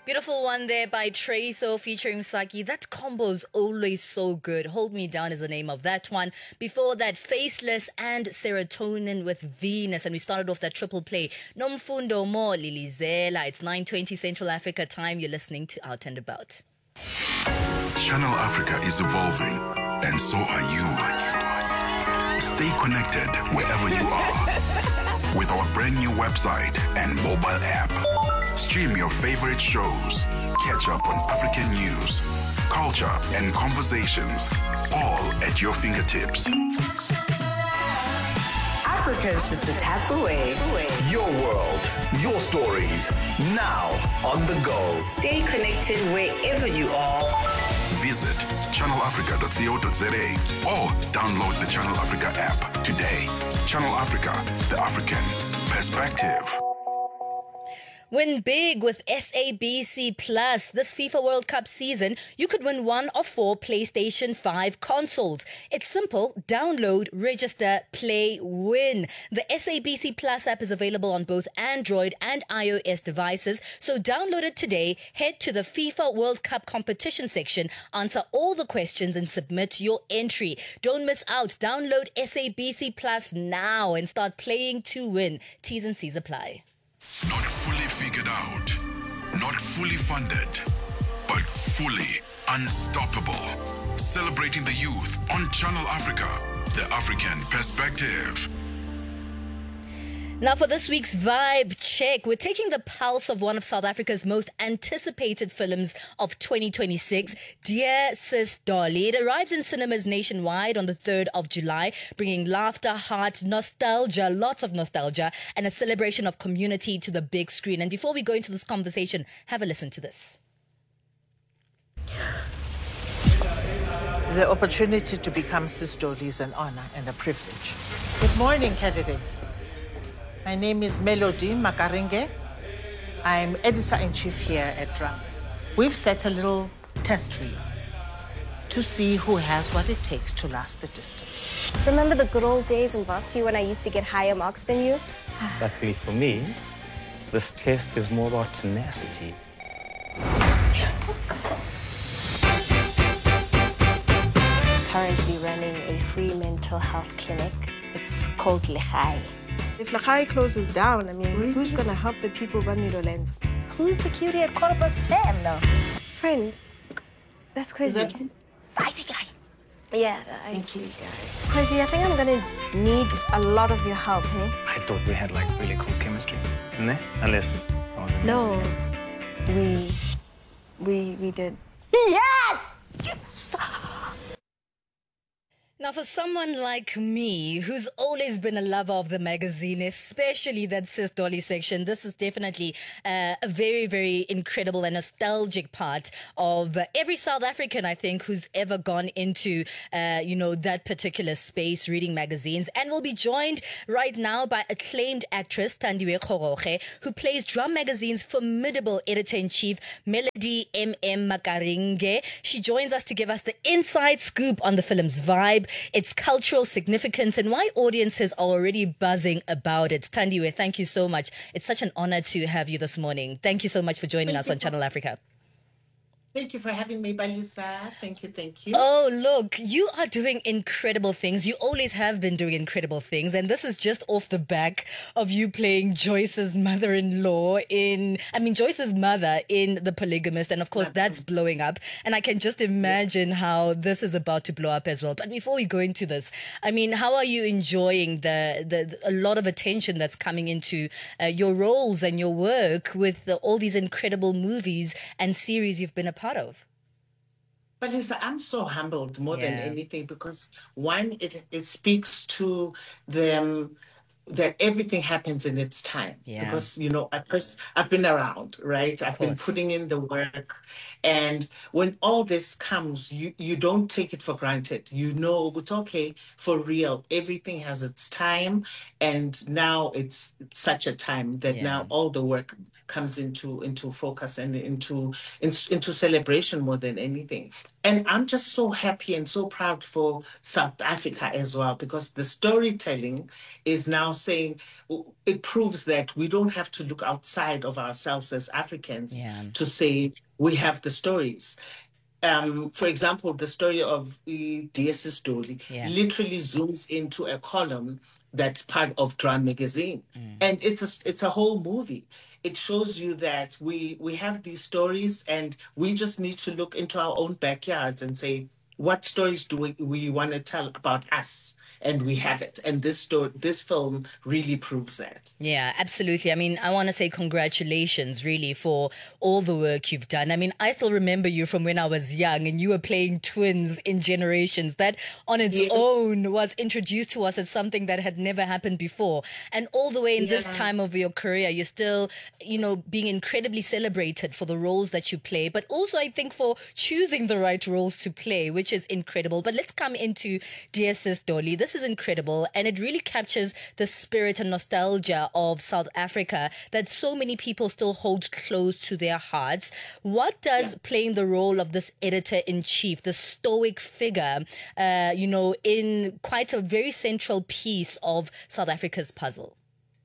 Beautiful one there by Treso featuring Saki. That combo's always so good. Hold Me Down is the name of that one. Before that, Faceless and Serotonin with Venus. And we started off that triple play. Nomfundo Mo Lilizela. It's 9:20 Central Africa time. You're listening to Out and About. Channel Africa is evolving, and so are you. Stay connected wherever you are with our brand new website and mobile app. Stream your favorite shows, catch up on African news, culture, and conversations, all at your fingertips. Africa is just a tap away. Your world, your stories, now on the go. Stay connected wherever you are. Visit channelafrica.co.za or download the Channel Africa app today. Channel Africa, the African perspective. Win big with SABC Plus. This FIFA World Cup season, you could win one of 4 PlayStation 5 consoles. It's simple. Download, register, play, win. The SABC Plus app is available on both Android and iOS devices. So download it today. Head to the FIFA World Cup competition section, answer all the questions and submit your entry. Don't miss out. Download SABC Plus now and start playing to win. T's and C's apply. Not fully figured out, not fully funded, but fully unstoppable. Celebrating the youth on Channel Africa, the African perspective. Now for this week's Vibe Check, we're taking the pulse of one of South Africa's most anticipated films of 2026, Dear Sis Dolly. It arrives in cinemas nationwide on the 3rd of July, bringing laughter, heart, nostalgia, lots of nostalgia, and a celebration of community to the big screen. And before we go into this conversation, have a listen to this. The opportunity to become Sis Dolly is an honor and a privilege. Good morning, candidates. My name is Melody Makaringe. I'm editor-in-chief here at Drum. We've set a little test for you to see who has what it takes to last the distance. Remember the good old days in varsity when I used to get higher marks than you? Luckily for me, this test is more about tenacity. Currently running a free mental health clinic. It's called Lechai. If Lechai closes down, who's going to help the people run Milolenzo? Who's the cutie at 10:15 now? Friend, that's crazy. Is that IT guy. Yeah, the IT guy. Crazy, I think I'm going to need a lot of your help, hey? I thought we had like really cool chemistry, ne? Unless I was in No, we did. Yes! Now, for someone like me, who's always been a lover of the magazine, especially that Sis Dolly section, this is definitely a very, very incredible and nostalgic part of every South African, I think, who's ever gone into, that particular space, reading magazines. And we'll be joined right now by acclaimed actress Thandiwe Kgoroge, who plays Drum Magazine's formidable editor-in-chief, Melody M.M. Makaringe. She joins us to give us the inside scoop on the film's vibe, its cultural significance, and why audiences are already buzzing about it. Thandiwe, thank you so much. It's such an honor to have you this morning. Thank you so much for joining us on Channel Africa. Thank you for having me, Balisa. Thank you. Oh, look, you are doing incredible things. You always have been doing incredible things. And this is just off the back of you playing Joyce's mother-in-law Joyce's mother in The Polygamist. And of course, that's blowing up. And I can just imagine how this is about to blow up as well. But before we go into this, how are you enjoying a lot of attention that's coming into your roles and your work with all these incredible movies and series you've been a part of? But I'm so humbled more than anything because, one, it speaks to them that everything happens in its time. Yeah. Because, I've been around, right? I've been putting in the work. And when all this comes, you don't take it for granted. But okay, for real, everything has its time. And now it's such a time that now all the work comes into focus and into celebration more than anything. And I'm just so happy and so proud for South Africa as well, because the storytelling is now saying it proves that we don't have to look outside of ourselves as Africans to say we have the stories. For example, the story of D.S. Stoli literally zooms into a column that's part of Drum Magazine. And it's a whole movie. It shows you that we have these stories, and we just need to look into our own backyards and say, what stories do we want to tell about us? And we have it. And this film really proves that. Yeah, absolutely. I mean, I want to say congratulations, really, for all the work you've done. I mean, I still remember you from when I was young, and you were playing twins in Generations. That on its own was introduced to us as something that had never happened before. And all the way in this time of your career, you're still, being incredibly celebrated for the roles that you play, but also I think for choosing the right roles to play, which is incredible. But let's come into Dear Sis Dolly. This is incredible, and it really captures the spirit and nostalgia of South Africa that so many people still hold close to their hearts. What does playing the role of this editor-in-chief, the stoic figure, in quite a very central piece of South Africa's puzzle?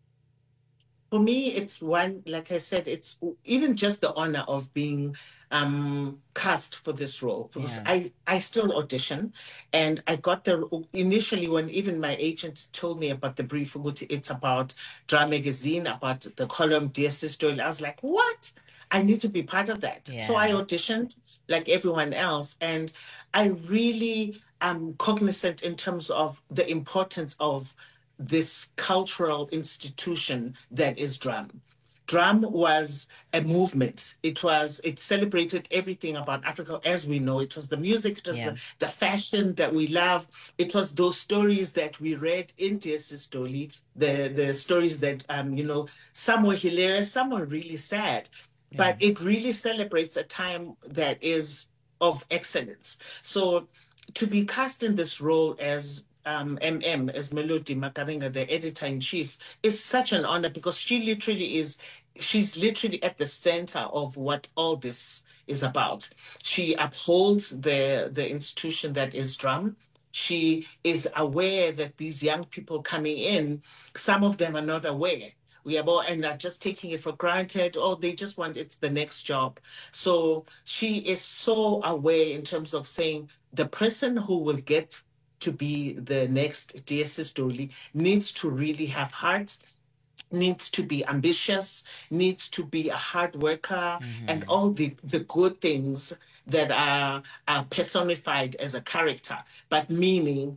For me, it's one, like I said, it's even just the honor of being cast for this role, because I still audition, and I got initially when even my agent told me about the brief, it's about Drum Magazine, about the column Dear Sister, I was like, what? I need to be part of that. So I auditioned like everyone else, and I really am cognizant in terms of the importance of this cultural institution that is Drum. Drum was a movement. It celebrated everything about Africa as we know. It was the music, it was the fashion that we love. It was those stories that we read in Dear Sis Dolly, the stories that, some were hilarious, some were really sad. But it really celebrates a time that is of excellence. So to be cast in this role as as Melody Makaranga, the editor-in-chief, is such an honor, because she's literally at the center of what all this is about. She upholds the institution that is Drum. She is aware that these young people coming in, some of them are not aware. And are just taking it for granted, or they just want it's the next job. So she is so aware in terms of saying the person who will get to be the next Dear Sis Dolly needs to really have heart, needs to be ambitious, needs to be a hard worker, and all the good things that are personified as a character, but meaning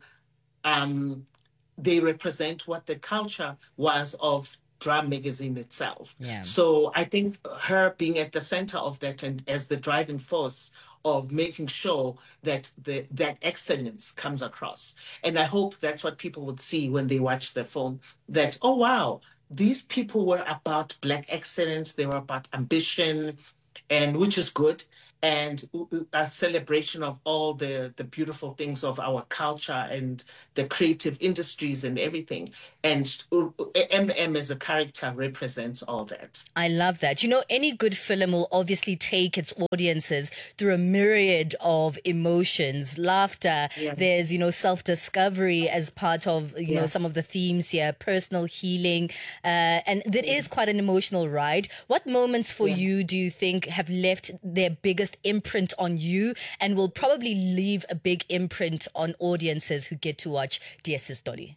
they represent what the culture was of Drum Magazine itself. So I think her being at the center of that and as the driving force of making sure that that excellence comes across. And I hope that's what people would see when they watch the film, that, oh, wow, these people were about Black excellence, they were about ambition, and which is good, and a celebration of all the beautiful things of our culture and the creative industries and everything. And MM as a character represents all that. I love that. Any good film will obviously take its audiences through a myriad of emotions, laughter. There's, self-discovery as part of, some of the themes here, personal healing. And that is quite an emotional ride. What moments for you do you think have left their biggest imprint on you and will probably leave a big imprint on audiences who get to watch Dear Sis Dolly?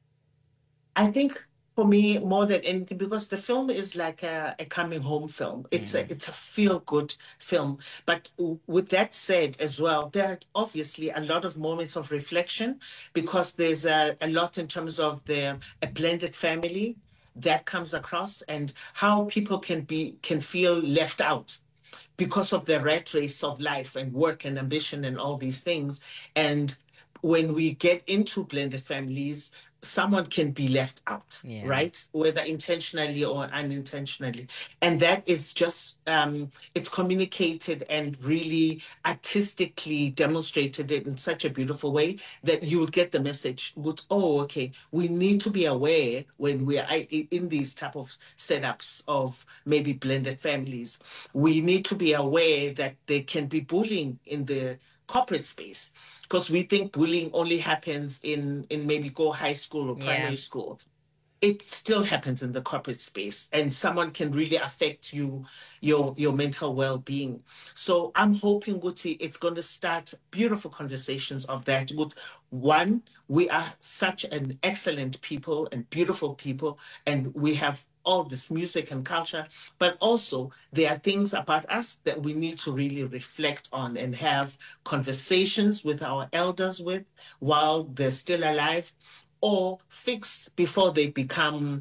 I think for me, more than anything, because the film is like a coming home film. It's a feel-good film. But with that said as well, there are obviously a lot of moments of reflection, because there's a lot in terms of a blended family that comes across, and how people can feel left out because of the rat race of life and work and ambition and all these things. And when we get into blended families, someone can be left out, right? Whether intentionally or unintentionally. And that is just, it's communicated and really artistically demonstrated it in such a beautiful way that you will get the message, we need to be aware when we are in these type of setups of maybe blended families. We need to be aware that there can be bullying in the corporate space, because we think bullying only happens in maybe high school or primary school. it still happens in the corporate space, and someone can really affect your mental well-being. So I'm hoping, Guti, it's going to start beautiful conversations of that. One, we are such an excellent people and beautiful people, and we have all this music and culture, but also there are things about us that we need to really reflect on and have conversations with our elders with while they're still alive, or fix before they become,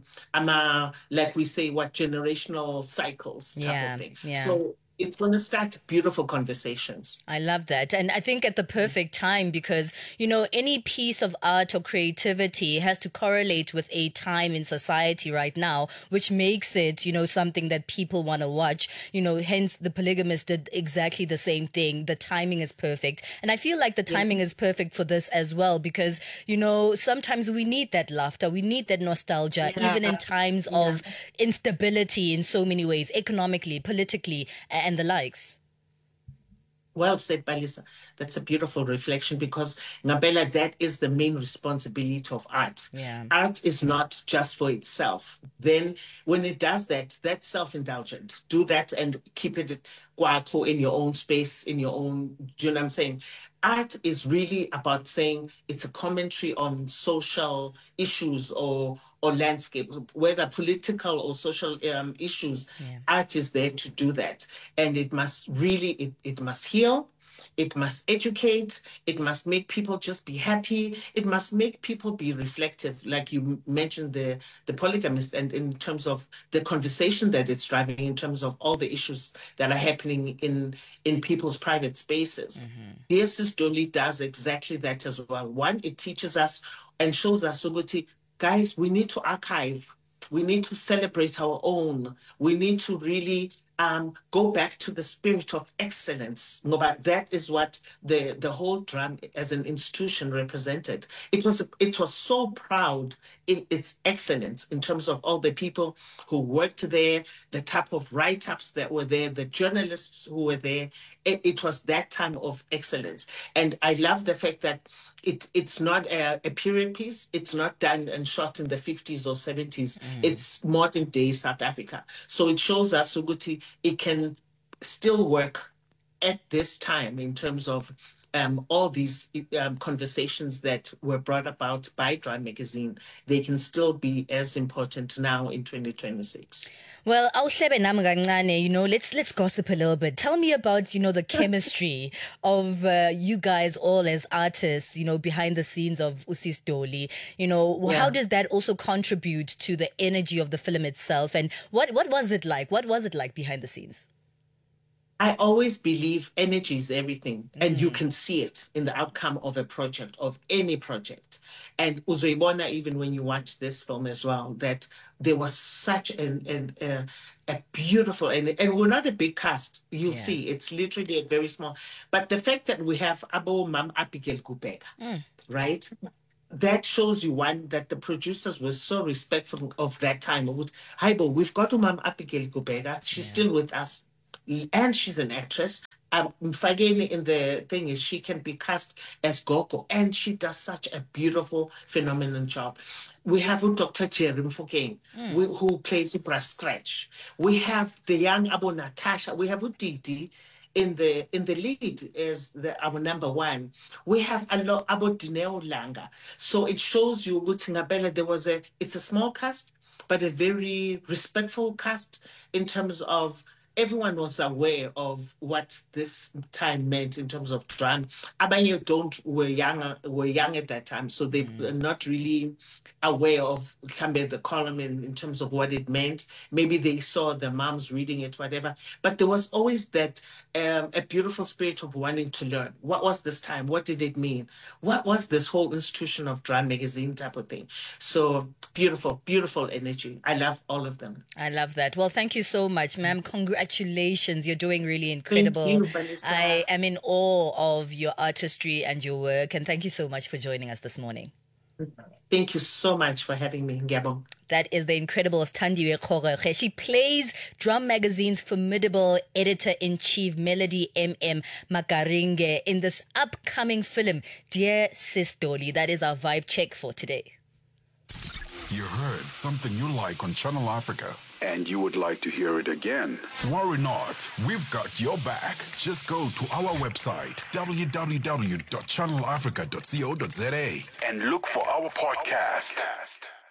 like we say, generational cycles type of thing. Yeah. So it's going to start beautiful conversations. I love that. And I think at the perfect time, because, you know, any piece of art or creativity has to correlate with a time in society right now, which makes it, you know, something that people want to watch. You know, hence the Polygamist did exactly the same thing. The timing is perfect. And I feel like the timing is perfect for this as well, because, you know, sometimes we need that laughter. We need that nostalgia, even in times of instability in so many ways, economically, politically, and the likes. Well said, Balisa. That's a beautiful reflection, because Ngabela, that is the main responsibility of art. Yeah. Art is not just for itself. Then when it does that, that's self-indulgent. Do that and keep it in your own space, in your own, do you know what I'm saying? Art is really about saying it's a commentary on social issues or landscape, whether political or social issues. Art is there to do that. And it must really, it must heal, it must educate, it must make people just be happy, it must make people be reflective, like you mentioned the Polygamist, and in terms of the conversation that it's driving, in terms of all the issues that are happening in people's private spaces. Dear Sis Dolly does exactly that as well. One, it teaches us and shows us, guys, we need to archive. We need to celebrate our own. We need to really go back to the spirit of excellence. No, but that is what the whole drum as an institution represented. It was so proud in its excellence in terms of all the people who worked there, the type of write-ups that were there, the journalists who were there. It was that time of excellence. And I love the fact that it's not a period piece. It's not done and shot in the 50s or 70s. It's modern day South Africa. So it shows us, Suguti, it can still work at this time in terms of all these conversations that were brought about by Drum Magazine. They can still be as important now in 2026. Well, you know, let's gossip a little bit. Tell me about, you know, the chemistry of you guys all as artists, you know, behind the scenes of Usis Dolly. You know, how does that also contribute to the energy of the film itself? And what was it like? What was it like behind the scenes? I always believe energy is everything, and you can see it in the outcome of a project, of any project. And uzoibona, even when you watch this film as well, that there was such a beautiful, and we're not a big cast, you'll see, it's literally a very small, but the fact that we have Abo Mam Abigail Kubeka, right? That shows you, one, that the producers were so respectful of that time. Haibo, we've got Mam Abigail Kubeka, she's still with us, and she's an actress. Mfageni in the thing is she can be cast as Gogo, and she does such a beautiful, phenomenal job. We have Dr. Jerry Mfokeng, who plays Ubra Scratch. We have the young Abo Natasha. We have Didi in the lead as our number one. We have a lot Abo Dineo Langa. So it shows you, Ngabela, it's a small cast, but a very respectful cast in terms of everyone was aware of what this time meant in terms of drum. Abanye were young at that time, so they were not really aware of the column in terms of what it meant. Maybe they saw the moms reading it, whatever. But there was always that a beautiful spirit of wanting to learn. What was this time? What did it mean? What was this whole institution of Drum Magazine type of thing? So beautiful, beautiful energy. I love all of them. I love that. Well, thank you so much, ma'am. Congratulations. You're doing really incredible. Thank you, Vanessa. I am in awe of your artistry and your work. And thank you so much for joining us this morning. Thank you so much for having me, Gabon. That is the incredible Standiwe Kgorekge. She plays Drum Magazine's formidable editor-in-chief, Melody M.M. Makaringe, in this upcoming film, Dear Sis Dolly. That is our vibe check for today. You heard something you like on Channel Africa and you would like to hear it again? Worry not. We've got your back. Just go to our website, www.channelafrica.co.za, and look for our podcast.